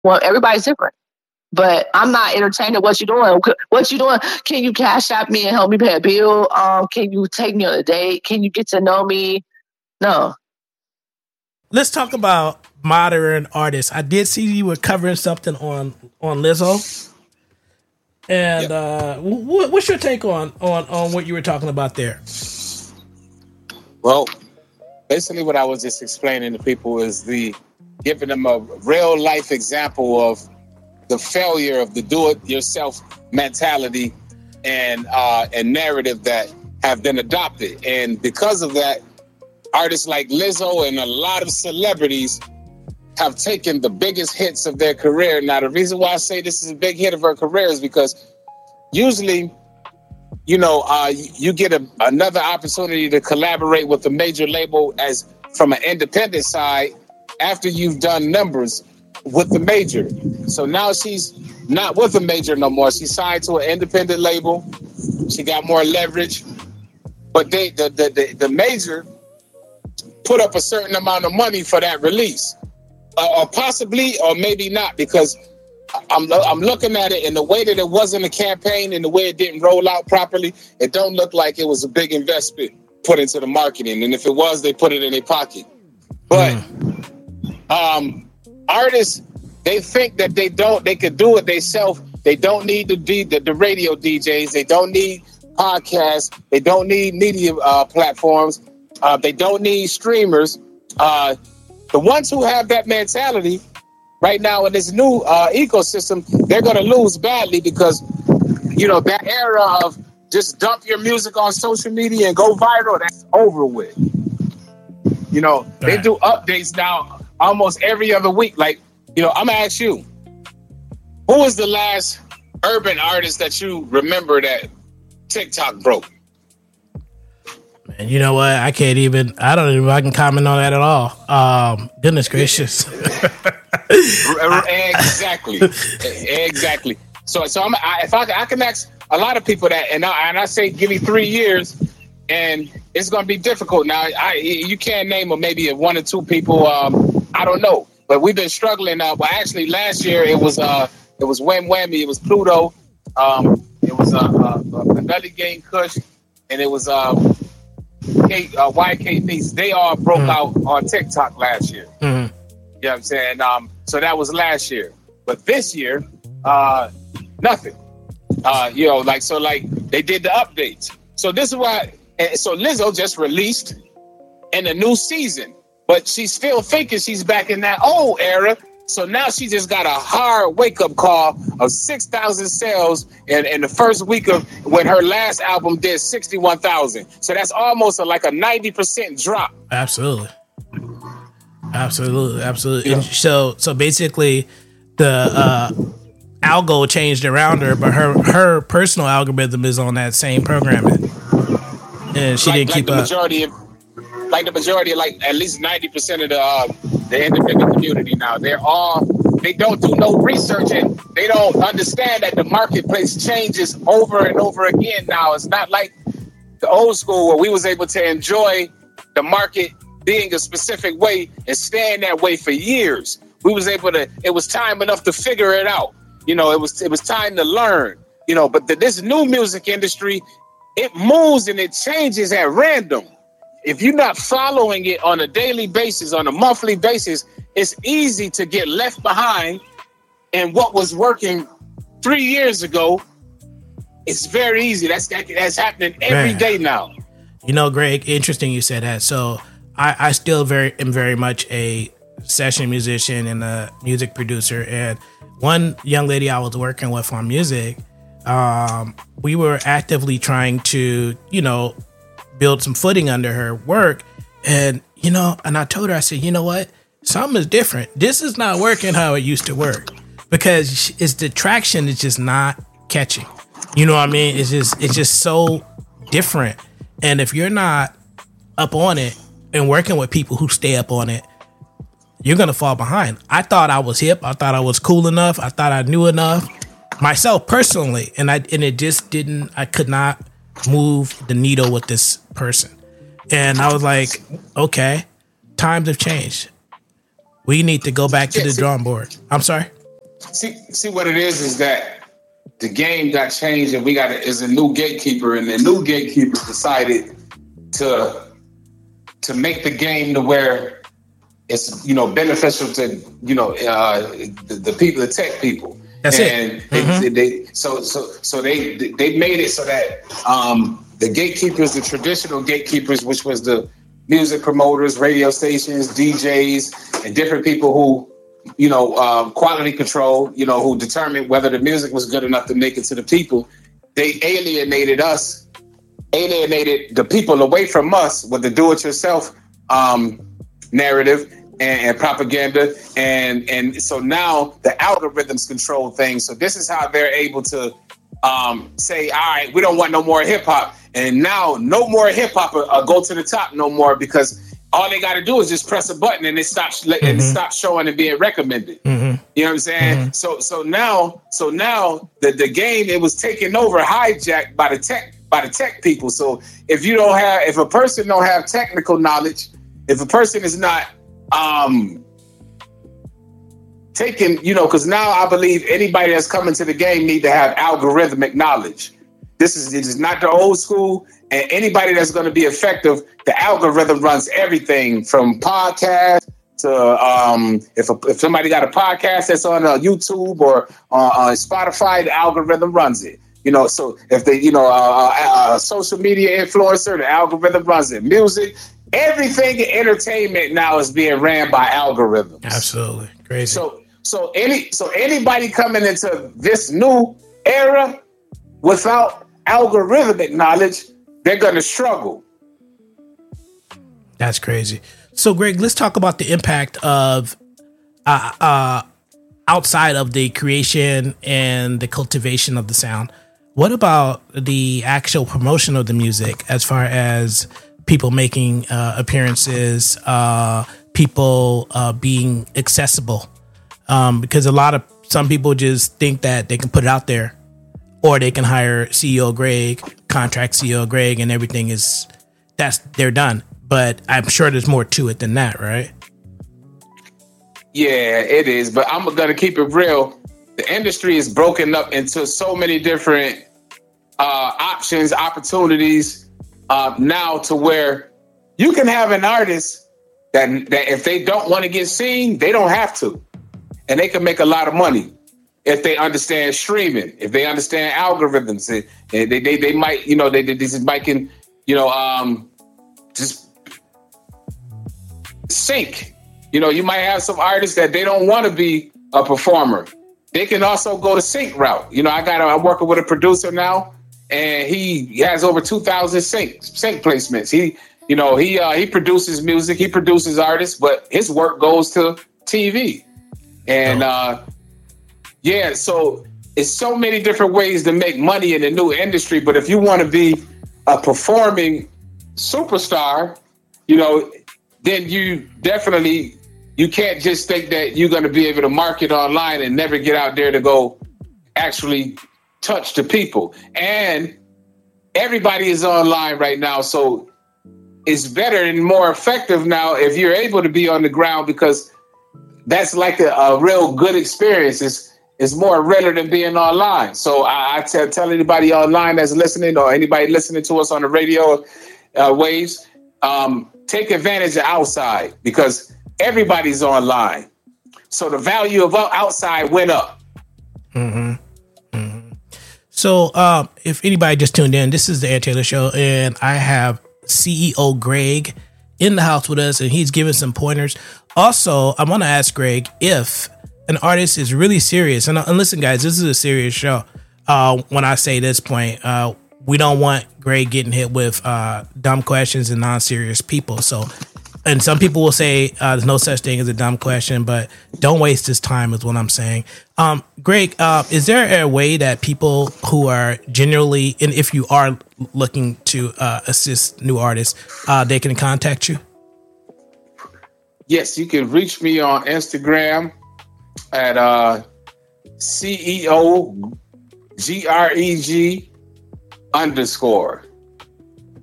Well, everybody's different. But I'm not entertaining what you're doing. What you doing? Can you cash out me and help me pay a bill? Can you take me on a date? Can you get to know me? No. Let's talk about modern artists. I did see you were covering something on Lizzo. And what's your take on what you were talking about there? Well, basically what I was just explaining to people is giving them a real life example of the failure of the do-it-yourself mentality and narrative that have been adopted. And because of that, artists like Lizzo and a lot of celebrities have taken the biggest hits of their career. Now, the reason why I say this is a big hit of her career is because usually, you get another opportunity to collaborate with a major label as from an independent side after you've done numbers with the major. So now she's not with a major no more. She's signed to an independent label. She got more leverage. But the major put up a certain amount of money for that release. Or possibly, or maybe not, because I'm looking at it in the way that it wasn't a campaign and the way it didn't roll out properly. It don't look like it was a big investment put into the marketing. And if it was, they put it in their pocket. But artists, they think that they could do it themselves. They don't need the radio DJs. They don't need podcasts. They don't need media platforms. They don't need streamers. The ones who have that mentality right now in this new ecosystem, they're going to lose badly because, that era of just dump your music on social media and go viral, that's over with. They do updates now almost every other week. Like, I'm going to ask you, who was the last urban artist that you remember that TikTok broke? And you know what? I don't even know if I can comment on that at all. Goodness gracious. Exactly. So I can ask a lot of people that, and I say, give me 3 years, and it's going to be difficult. Now, you can't name maybe one or two people. I don't know, but we've been struggling. Well, actually, last year it was Wham Whammy, it was Pluto, it was Belly Game Kush, and it was YK Niece. They all broke out on TikTok last year. You know what I'm saying? So that was last year. But this year, nothing. They did the updates. So this is why. So Lizzo just released in a new season, but she's still thinking she's back in that old era. So now she just got a hard wake-up call of 6,000 sales in the first week of when her last album did 61,000. So that's almost like a 90% drop. Absolutely. Yeah. And so basically the algo changed around her, but her personal algorithm is on that same programming. And she didn't keep up. The majority, at least 90% of the independent community now, they don't do no research and they don't understand that the marketplace changes over and over again now. It's not like the old school where we was able to enjoy the market being a specific way and staying that way for years. We was able to, it was time enough to figure it out. It was time to learn, but this new music industry, it moves and it changes at random. If you're not following it on a daily basis, on a monthly basis, it's easy to get left behind. And what was working 3 years ago, it's very easy. That's happening every day now. Greg, interesting you said that. So I still am very much a session musician and a music producer. And one young lady I was working with on music, we were actively trying to, build some footing under her work. And, and I told her, I said, you know what? Something is different. This is not working how it used to work because the traction is just not catching. You know what I mean? It's just so different. And if you're not up on it and working with people who stay up on it, you're going to fall behind. I thought I was hip. I thought I was cool enough. I thought I knew enough myself personally. And it just didn't, I could not move the needle with this person. And I was like, okay, times have changed. We need to go back to the drawing board. I'm sorry. See what it is that the game got changed, and is a new gatekeeper, and the new gatekeeper decided to make the game to where it's beneficial to the people, the tech people. That's and it. They made it so that the gatekeepers, the traditional gatekeepers, which was the music promoters, radio stations, DJs, and different people who quality control, who determined whether the music was good enough to make it to the people. They alienated the people away from us with the do-it-yourself narrative and propaganda. And so now the algorithms control things. So this is how they're able to say, all right, we don't want no more hip hop. And now no more hip hop go to the top no more, because all they got to do is just press a button and it stops and it stops showing and being recommended. Mm-hmm. You know what I'm saying? Mm-hmm. So now the game, it was taken over, hijacked by the tech people. So if a person don't have technical knowledge, if a person is not taking, because now I believe anybody that's coming to the game need to have algorithmic knowledge. It is not the old school, and anybody that's going to be effective, the algorithm runs everything from podcast to if somebody got a podcast that's on YouTube or on Spotify, the algorithm runs it. So if they, a social media influencer, the algorithm runs it. Music, everything in entertainment now is being ran by algorithms. Absolutely crazy. So anybody coming into this new era without algorithmic knowledge, they're going to struggle. That's crazy. So, Greg, let's talk about the impact of outside of the creation and the cultivation of the sound. What about the actual promotion of the music, as far as people making appearances, people being accessible? Because some people just think that they can put it out there, or they can hire CEO Greg, contract CEO Greg, and everything they're done. But I'm sure there's more to it than that, right? Yeah, it is. But I'm going to keep it real. The industry is broken up into so many different options, opportunities now, to where you can have an artist that if they don't want to get seen, they don't have to. And they can make a lot of money if they understand streaming, if they understand algorithms. They might, just sync. You might have some artists that they don't want to be a performer. They can also go the sync route. I'm working with a producer now, and he has over 2,000 sync placements. He produces music, he produces artists, but his work goes to TV. And so it's so many different ways to make money in the new industry. But if you want to be a performing superstar, then you can't just think that you're going to be able to market online and never get out there to go actually touch the people. And everybody is online right now. So it's better and more effective now if you're able to be on the ground, because that's like a real good experience. It's more realer than being online. So I tell anybody online that's listening, or anybody listening to us on the radio waves, take advantage of outside, because everybody's online. So the value of outside went up. Mm-hmm. Mm-hmm. So if anybody just tuned in, this is the Ed Taylor Show, and I have CEO Greg in the house with us, and he's giving some pointers. Also, I want to ask Greg, if an artist is really serious, and listen, guys, this is a serious show. When I say this point, we don't want Greg getting hit with dumb questions and non-serious people. So, and some people will say there's no such thing as a dumb question, but don't waste this time is what I'm saying. Greg, is there a way that people who are generally, and if you are looking to assist new artists, they can contact you? Yes, you can reach me on Instagram at CEO GREG _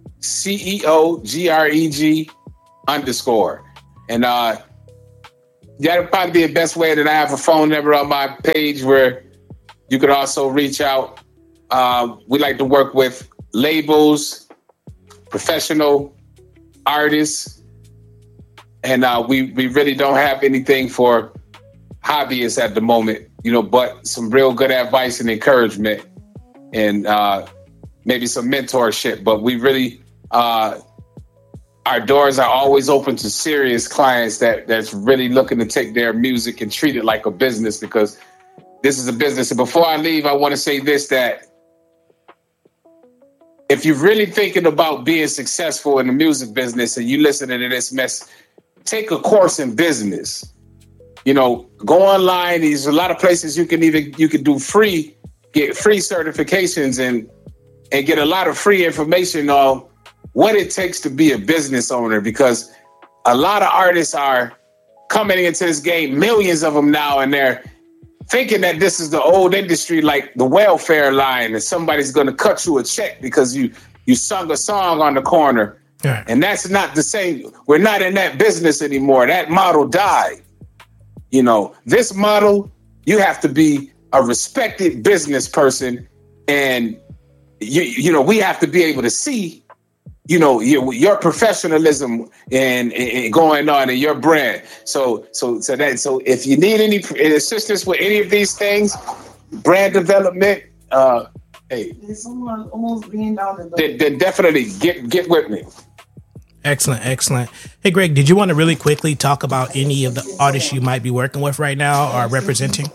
CEO GREG _ And that'd probably be the best way. That I have a phone number on my page where you could also reach out. We like to work with labels, professional artists, and we really don't have anything for hobbyists at the moment, but some real good advice and encouragement, and maybe some mentorship. But we really, our doors are always open to serious clients that's really looking to take their music and treat it like a business, because this is a business. And before I leave, I want to say this, that if you're really thinking about being successful in the music business and you listening to this mess, take a course in business. Go online. There's a lot of places you can do free, get free certifications and get a lot of free information on what it takes to be a business owner, because a lot of artists are coming into this game, millions of them now, and they're thinking that this is the old industry, like the welfare line, and somebody's going to cut you a check because you sung a song on the corner. Yeah. And that's not the same. We're not in that business anymore. That model died. This model, you have to be a respected business person, and we have to be able to see, your professionalism and going on in your brand. So if you need any assistance with any of these things, brand development, hey, it's almost being down the door. Then definitely get with me. Excellent. Hey, Greg, did you want to really quickly talk about any of the artists you might be working with right now or representing?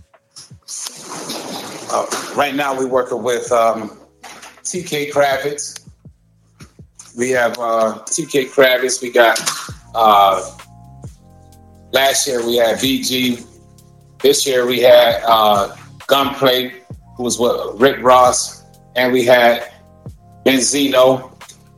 Right now, we're working with TK Kravitz. We have TK Kravitz. We got last year we had VG. This year we had Gunplay, who was with Rick Ross, and we had Benzino.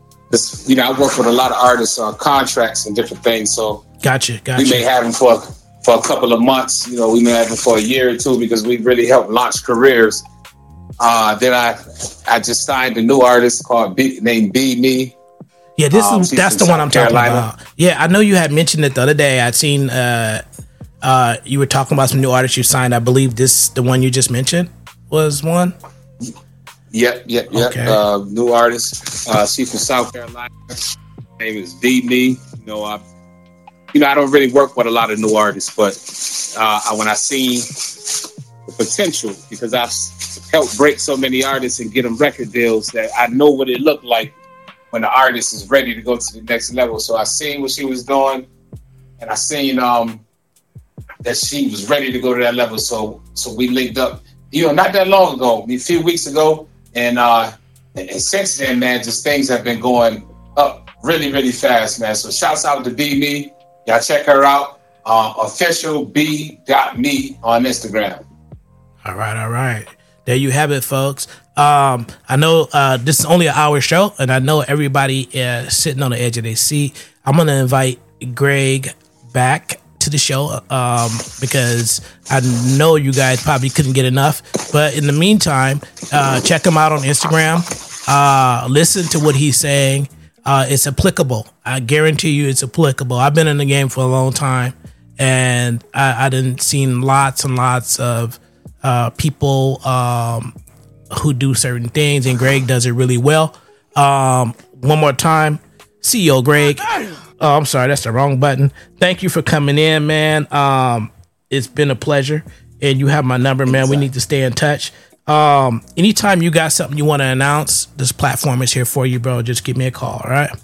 I work with a lot of artists on contracts and different things. So gotcha. We may have them for a couple of months. We may have them for a year or two, because we really help launch careers. Then I just signed a new artist named Be Me. Yeah, that's the one I'm talking about. Yeah, I know you had mentioned it the other day. I'd seen you were talking about some new artists you signed. I believe the one you just mentioned was one. Yep. Okay. New artist. She's from South Carolina. Her name is Be Me. I don't really work with a lot of new artists, but when I seen the potential, because I've helped break so many artists and get them record deals, that I know what it looked like when the artist is ready to go to the next level. So I seen what she was doing, and I seen that she was ready to go to that level. So we linked up, not that long ago, a few weeks ago. And since then, man, just things have been going up really, really fast, man. So shouts out to Be Me. Y'all check her out. Official B.me on Instagram. All right. There you have it, folks. I know this is only an hour show, and I know everybody is sitting on the edge of their seat. I'm going to invite Greg back to the show because I know you guys probably couldn't get enough. But in the meantime, check him out on Instagram. Listen to what he's saying. It's applicable. I guarantee you it's applicable. I've been in the game for a long time, and I done seen lots and lots of people who do certain things, and Greg does it really well. One more time, CEO Greg. Oh, I'm sorry, that's the wrong button. Thank you for coming in, man. It's been a pleasure, and you have my number, man. We need to stay in touch. Anytime you got something you want to announce, this platform is here for you, bro. Just give me a call, all right?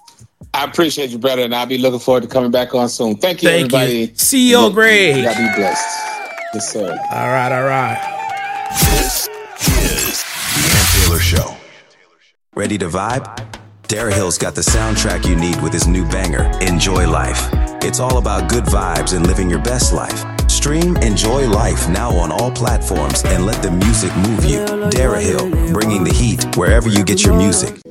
I appreciate you, brother, and I'll be looking forward to coming back on soon. Thank you, everybody. CEO Greg. Y'all be blessed. Yes, sir. All right. This is the Ant Taylor Show. Ready to vibe? Dara Hill's got the soundtrack you need with his new banger, Enjoy Life. It's all about good vibes and living your best life. Stream Enjoy Life now on all platforms and let the music move you. Dara Hill, bringing the heat wherever you get your music.